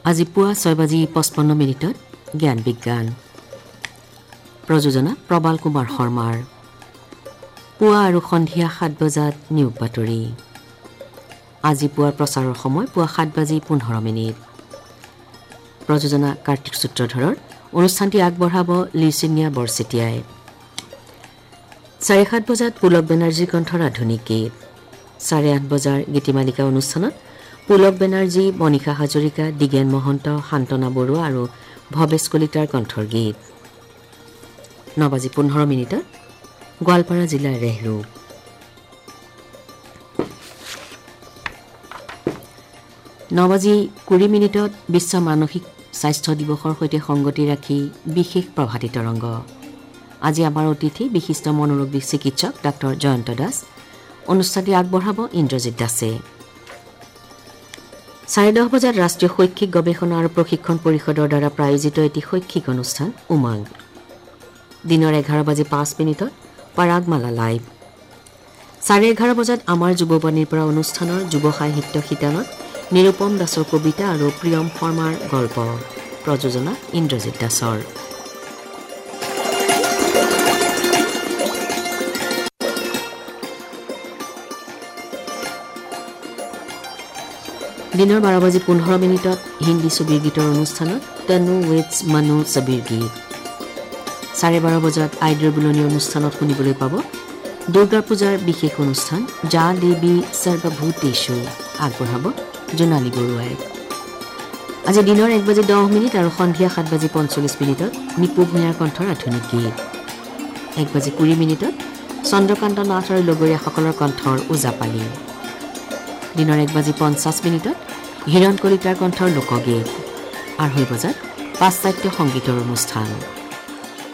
আজি পুৱা 6:55 জ্ঞান বিজ্ঞান প্ৰযোজনা প্ৰবাল কুমাৰ শৰ্মাৰ পুৱা আৰু সন্ধিয়া 7 বজাত নিউজ বাতৰি আজি পুৱাৰ প্ৰচাৰৰ সময় পুৱা 7:15 প্ৰযোজনা কাৰ্তিক সূত্ৰধৰৰ অনুষ্ঠানটি আগবঢ়াব লিচিনিয়া বৰচেতিয়াই 7:30 বজাত পুলক বেনাৰ্জী কণ্ঠৰ আধুনিক গীত 8:30 বজাৰ গীতিমালিকা অনুষ্ঠানত পুলক বেনাৰ্জী মনিষা হাজৰিকা দিগেন মহন্ত শান্তনা বৰুৱা আৰু ভৱেশ কলিতাৰ কণ্ঠৰ গীত 9:15 গোৱালপাৰা জিলাৰ ৰেহৰু 9:20 বিশ্ব মানসিক স্বাস্থ্য দিৱসৰ সৈতে সংগতি ৰাখি বিশেষ প্ৰভাতী তৰংগ আজি আমাৰ অতিথি বিশিষ্ট মনোৰোগ চিকিৎসক ডাক্তৰ জয়ন্ত দাস অনুষ্ঠানটি আগবঢ়াব ইন্দ্ৰজিৎ দাসে 10:30 বজাত ৰাষ্ট্ৰীয় শৈক্ষিক গৱেষণা আৰু প্ৰশিক্ষণ পৰিষদৰ দ্বাৰা প্ৰায়োজিত এটি শৈক্ষিক অনুষ্ঠান উমংগ দিনৰ 11:05 পৰাগমালা লাইভ 11:30 বজাত আমাৰ যুৱবাণীৰ পৰা অনুষ্ঠানৰ যুৱ সাহিত্য শিতানত নিৰুপম দাসৰ কবিতা আৰু প্ৰিয়ম শৰ্মাৰ গল্প প্ৰযোজনা ইন্দ্ৰজিৎ দাসৰ দিনৰ 12:15 হিন্দী ছবিৰ গীতৰ অনুষ্ঠানত তনু উইথ মনু ছবিৰ গীত 12:30 বজাত আইডৰ বুলনি অনুষ্ঠানত শুনিবলৈ পাব দুৰ্গা পূজাৰ বিশেষ অনুষ্ঠান যা দেৱী সৰ্বভূতেষু আগবঢ়াব জোনালী বৰুৱাই আজি দিনৰ 1:10 আৰু সন্ধিয়া 7:45 নিপু ভূঞাৰ কণ্ঠৰ আধুনিক গীত 1:20 চন্দ্ৰকান্ত নাথ আৰু লগৰীয়াসকলৰ কণ্ঠৰ ওজাপালি দিনৰ 1:50 হিৰণ কলিতাৰ কণ্ঠৰ লোকগীত 2:30 বজাত পাশ্চাত্য সংগীতৰ অনুষ্ঠান